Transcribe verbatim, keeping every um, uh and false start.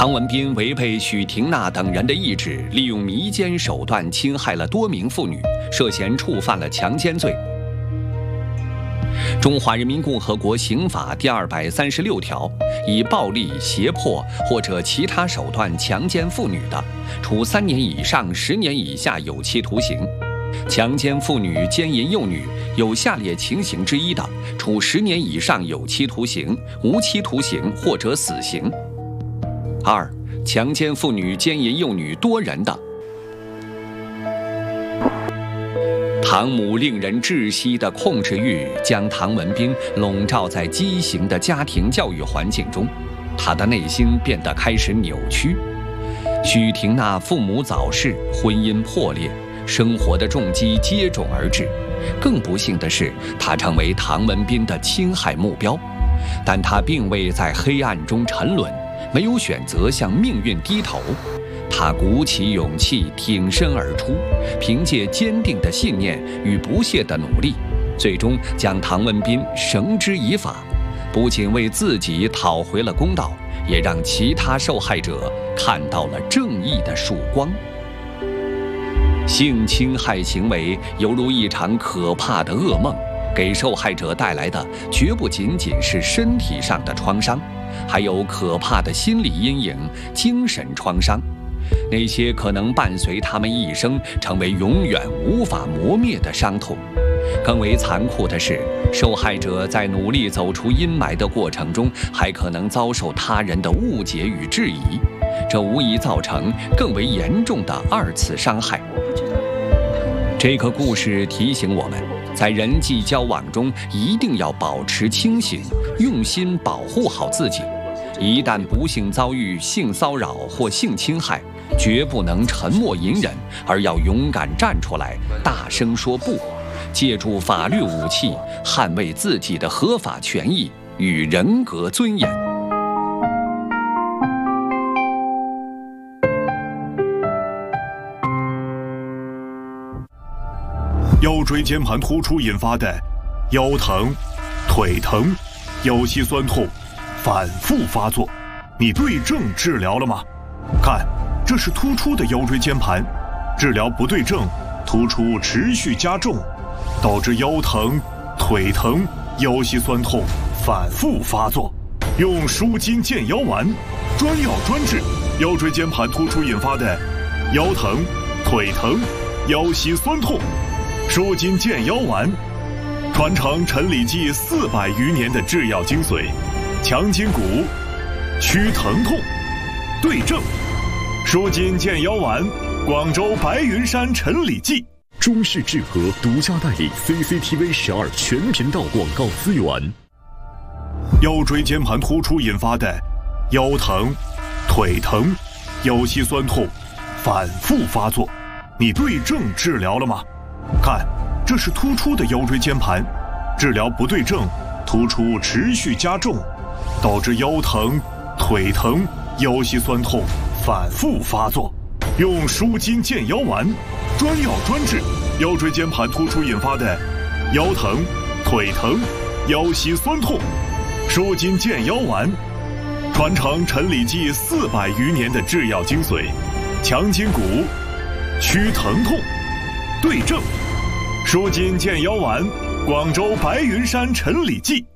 唐文彬违背许廷娜等人的意志，利用迷奸手段侵害了多名妇女，涉嫌触犯了强奸罪。中华人民共和国刑法第二百三十六条，以暴力、胁迫或者其他手段强奸妇女的，处三年以上十年以下有期徒刑；强奸妇女、奸淫幼女有下列情形之一的，处十年以上有期徒刑、无期徒刑或者死刑。二、强奸妇女、奸淫幼女多人的，唐母令人窒息的控制欲将唐文彬笼罩在畸形的家庭教育环境中，他的内心变得开始扭曲。许廷娜父母早逝，婚姻破裂，生活的重击接踵而至。更不幸的是，他成为唐文彬的侵害目标，但他并未在黑暗中沉沦，没有选择向命运低头。他鼓起勇气挺身而出，凭借坚定的信念与不懈的努力，最终将唐文彬绳之以法，不仅为自己讨回了公道，也让其他受害者看到了正义的曙光。性侵害行为犹如一场可怕的噩梦，给受害者带来的绝不仅仅是身体上的创伤，还有可怕的心理阴影、精神创伤。那些可能伴随他们一生，成为永远无法磨灭的伤痛。更为残酷的是，受害者在努力走出阴霾的过程中，还可能遭受他人的误解与质疑，这无疑造成更为严重的二次伤害。这个故事提醒我们，在人际交往中一定要保持清醒，用心保护好自己。一旦不幸遭遇性骚扰或性侵害，绝不能沉默隐忍，而要勇敢站出来，大声说不，借助法律武器捍卫自己的合法权益与人格尊严。 腰椎间盘突出引发的腰疼、腿疼、腰膝酸痛反复发作，你对症治疗了吗？看，这是突出的腰椎间盘，治疗不对症，突出持续加重，导致腰疼、腿疼、腰膝酸痛反复发作。用舒筋健腰丸，专药专治腰椎间盘突出引发的腰疼、腿疼、腰膝酸痛。舒筋健腰丸，传承陈李济四百余年的制药精髓，强筋骨，祛疼痛，对症。舒筋健腰丸，广州白云山陈李济。 中视智和独家代理 C C T V 十二全频道广告资源。 腰椎间盘突出引发的腰疼、腿疼、腰膝酸痛反复发作，你对症治疗了吗？看，这是突出的腰椎间盘，治疗不对症，突出持续加重，导致腰疼、腿疼、腰膝酸痛反复发作。用舒筋健腰丸，专药专治腰椎间盘突出引发的腰疼、腿疼、腰膝酸痛。舒筋健腰丸，传承陈李济四百余年的制药精髓，强筋骨，祛疼痛，对症。舒筋健腰丸，广州白云山陈李济。